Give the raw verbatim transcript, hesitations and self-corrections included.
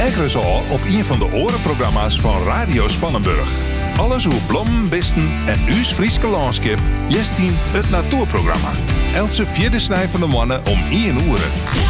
Kijken ze al op een van de orenprogramma's van Radio Spannenburg. Alles hoe blommen, bisten en uws Frieske landschap. Jestien het natuurprogramma. Else vierde snij van de mannen om één uur.